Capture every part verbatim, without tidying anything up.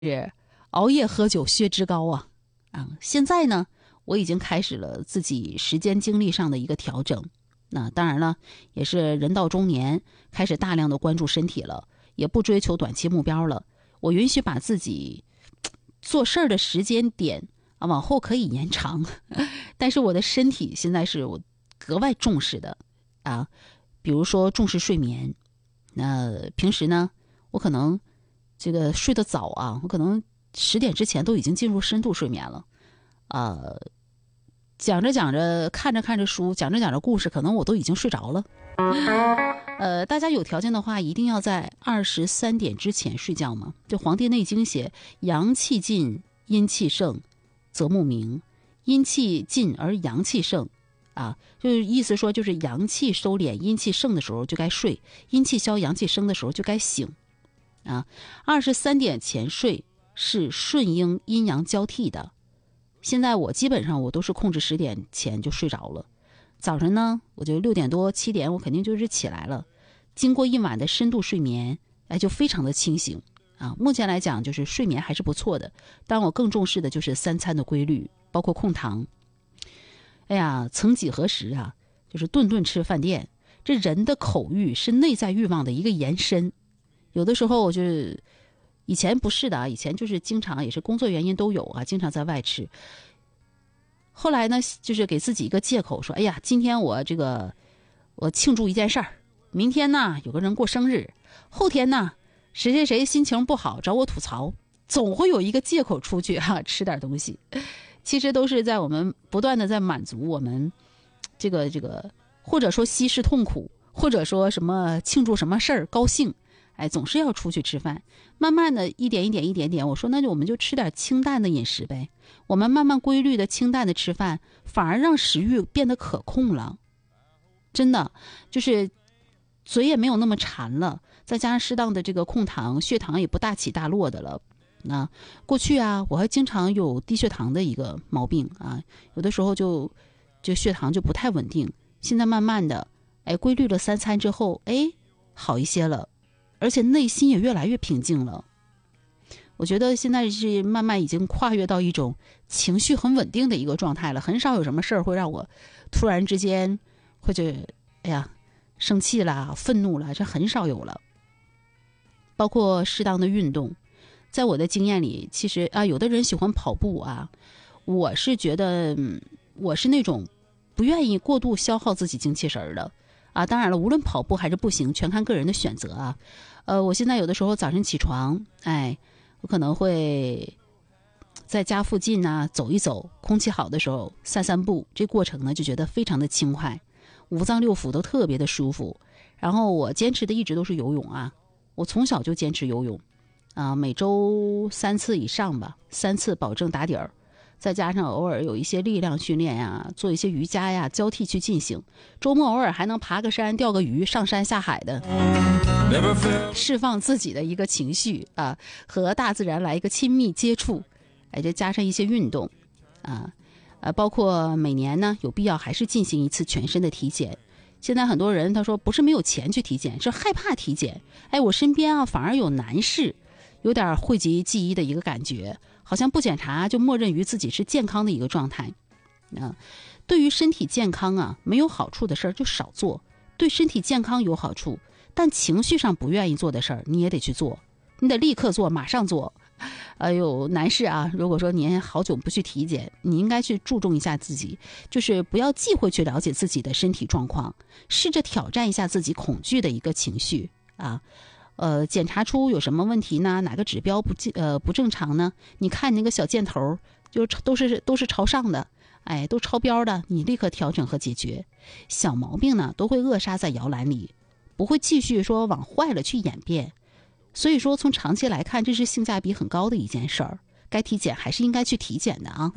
是熬夜喝酒血脂高啊啊！现在呢，我已经开始了自己时间精力上的一个调整。那当然了，也是人到中年，开始大量的关注身体了，也不追求短期目标了。我允许把自己做事儿的时间点啊往后可以延长，但是我的身体现在是我格外重视的啊，比如说重视睡眠。那平时呢，我可能这个睡得早啊，我可能十点之前都已经进入深度睡眠了，呃，讲着讲着，看着看着书，讲着讲着故事，可能我都已经睡着了。呃，大家有条件的话，一定要在二十三点之前睡觉嘛。就《黄帝内经》写，阳气尽，阴气盛，则目明；阴气尽而阳气盛，啊，就是意思说，就是阳气收敛，阴气盛的时候就该睡；阴气消，阳气升的时候就该醒。啊，二十三点前睡是顺应阴阳交替的。现在我基本上我都是控制十点前就睡着了，早上呢我就六点多七点我肯定就是起来了，经过一晚的深度睡眠，哎，就非常的清醒啊。目前来讲就是睡眠还是不错的，但我更重视的就是三餐的规律，包括控糖。哎呀，曾几何时啊，就是顿顿吃饭店，这人的口欲是内在欲望的一个延伸。有的时候我就是以前不是的啊，以前就是经常也是工作原因都有啊，经常在外吃。后来呢，就是给自己一个借口，说哎呀，今天我这个我庆祝一件事儿，明天呢有个人过生日，后天呢谁谁谁心情不好找我吐槽，总会有一个借口出去啊吃点东西。其实都是在我们不断的在满足我们这个这个，或者说稀释痛苦，或者说什么庆祝什么事儿高兴。哎，总是要出去吃饭，慢慢的一点一点一点点，我说那就我们就吃点清淡的饮食呗。我们慢慢规律的清淡的吃饭，反而让食欲变得可控了。真的，就是嘴也没有那么馋了，再加上适当的这个控糖，血糖也不大起大落的了。那过去啊，我还经常有低血糖的一个毛病啊，有的时候就就血糖就不太稳定。现在慢慢的，哎，规律了三餐之后，哎，好一些了。而且内心也越来越平静了。我觉得现在是慢慢已经跨越到一种情绪很稳定的一个状态了，很少有什么事儿会让我突然之间或者哎呀生气啦、愤怒啦，这很少有了。包括适当的运动，在我的经验里，其实啊，有的人喜欢跑步啊，我是觉得、嗯、我是那种不愿意过度消耗自己精气神的。啊，当然了，无论跑步还是步行，全看个人的选择啊。呃，我现在有的时候早晨起床，哎，我可能会在家附近呢、啊、走一走，空气好的时候散散步，这过程呢就觉得非常的轻快，五脏六腑都特别的舒服。然后我坚持的一直都是游泳啊，我从小就坚持游泳啊，每周三次以上吧，三次保证打底儿。再加上偶尔有一些力量训练呀，做一些瑜伽呀，交替去进行。周末偶尔还能爬个山、钓个鱼、上山下海的，释放自己的一个情绪啊，和大自然来一个亲密接触。哎，再加上一些运动啊，呃，包括每年呢有必要还是进行一次全身的体检。现在很多人他说不是没有钱去体检，是害怕体检。哎，我身边啊反而有男士有点讳疾忌医的一个感觉。好像不检查就默认于自己是健康的一个状态，啊，对于身体健康啊没有好处的事儿就少做，对身体健康有好处，但情绪上不愿意做的事儿你也得去做，你得立刻做，马上做。哎呦，男士啊，如果说您好久不去体检，你应该去注重一下自己，就是不要忌讳去了解自己的身体状况，试着挑战一下自己恐惧的一个情绪啊。呃，检查出有什么问题呢？哪个指标不呃不正常呢？你看那个小箭头，就都是都是朝上的，哎，都超标的，你立刻调整和解决。小毛病呢，都会扼杀在摇篮里，不会继续说往坏了去演变。所以说，从长期来看，这是性价比很高的一件事儿，该体检还是应该去体检的啊。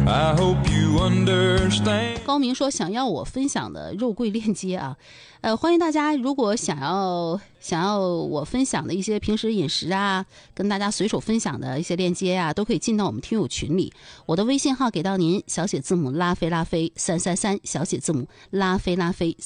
I hope you understand。 高明说想要我分享的肉桂链接啊，呃，欢迎大家，如果想要想要我分享的一些平时饮食啊，跟大家随手分享的一些链接啊，都可以进到我们听友群里。我的微信号给到您，小写字母拉菲拉菲三三三，小写字母拉菲拉菲。